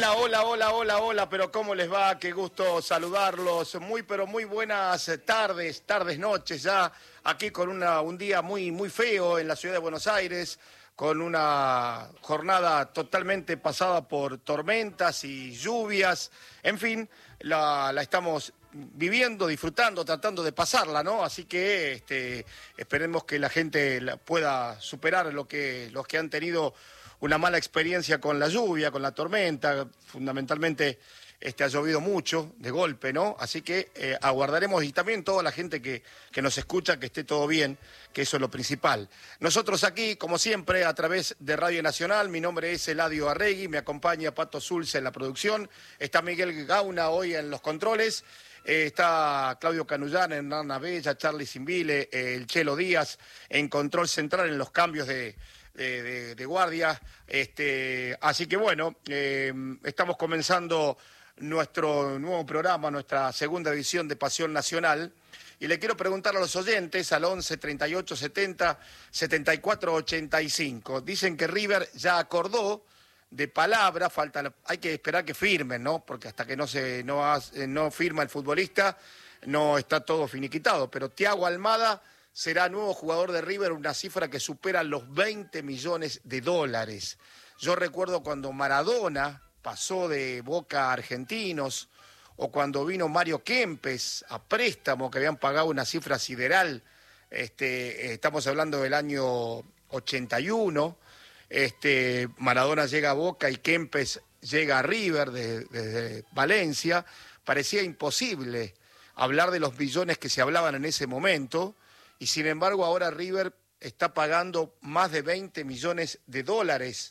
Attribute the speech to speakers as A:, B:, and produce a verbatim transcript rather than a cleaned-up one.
A: Hola, hola, hola, hola, hola, pero ¿cómo les va? Qué gusto saludarlos. Muy, pero muy buenas tardes, tardes, noches ya, aquí con una, un día muy, muy feo en la ciudad de Buenos Aires, con una jornada totalmente pasada por tormentas y lluvias. En fin, la, la estamos viviendo, disfrutando, tratando de pasarla, ¿no? Así que este, esperemos que la gente la pueda superar lo que, los que han tenido una mala experiencia con la lluvia, con la tormenta, fundamentalmente este, ha llovido mucho de golpe, ¿no? Así que eh, aguardaremos, y también toda la gente que, que nos escucha, que esté todo bien, que eso es lo principal. Nosotros aquí, como siempre, a través de Radio Nacional, mi nombre es Eladio Arregui, me acompaña Pato Zulce en la producción, está Miguel Gauna hoy en los controles, eh, está Claudio Canullán, Hernán Abella, Charlie Simbile, eh, el Chelo Díaz, en control central en los cambios de... De, de, de guardia, este, así que bueno, eh, estamos comenzando nuestro nuevo programa, nuestra segunda edición de Pasión Nacional, y le quiero preguntar a los oyentes al once, treinta y ocho, setenta, setenta y cuatro, ochenta y cinco. Dicen que River ya acordó de palabra, falta la, hay que esperar que firmen, ¿no? Porque hasta que no se no, hace, no firma el futbolista no está todo finiquitado, pero Thiago Almada será nuevo jugador de River, una cifra que supera los veinte millones de dólares. Yo recuerdo cuando Maradona pasó de Boca a Argentinos, o cuando vino Mario Kempes a préstamo, que habían pagado una cifra sideral. Este, estamos hablando del año ochenta y uno. Este, Maradona llega a Boca y Kempes llega a River desde, desde Valencia. Parecía imposible hablar de los billones que se hablaban en ese momento. Y sin embargo ahora River está pagando más de veinte millones de dólares